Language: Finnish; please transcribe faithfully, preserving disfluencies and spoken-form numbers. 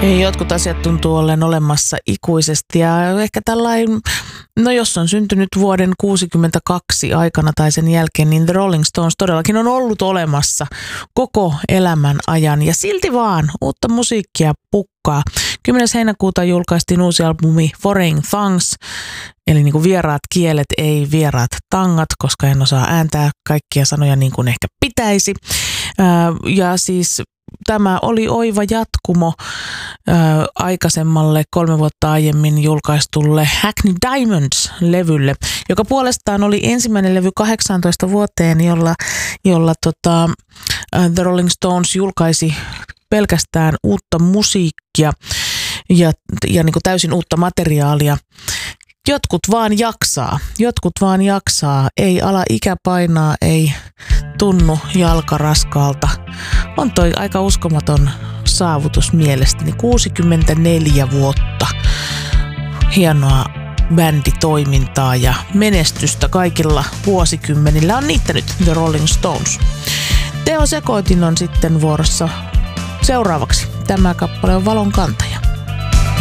Jotkut asiat tuntuu olleen olemassa ikuisesti ja ehkä tällainen, no jos on syntynyt vuoden kuusikymmentäkaksi aikana tai sen jälkeen, niin The Rolling Stones todellakin on ollut olemassa koko elämän ajan ja silti vaan uutta musiikkia pukkaa. kymmenes heinäkuuta julkaistiin uusi albumi Foreign Tongues, eli niin kuin vieraat kielet, ei vieraat tangat, koska en osaa ääntää kaikkia sanoja niin kuin ehkä pitäisi. Ja siis tämä oli oiva jatkumo ää, aikaisemmalle kolme vuotta aiemmin julkaistulle Hackney Diamonds-levylle, joka puolestaan oli ensimmäinen levy kahdeksaantoista vuoteen, jolla, jolla tota, ää, The Rolling Stones julkaisi pelkästään uutta musiikkia ja, ja niin kuin täysin uutta materiaalia. Jotkut vaan jaksaa, jotkut vaan jaksaa, ei ala ikä painaa, ei tunnu jalka raskaalta. On toi aika uskomaton saavutus mielestäni, kuusikymmentäneljä vuotta. Hienoa bänditoimintaa ja menestystä kaikilla vuosikymmenillä on niittänyt The Rolling Stones. Teo Sekoitin on sitten vuorossa seuraavaksi. Tämä kappale on Valon kantaja.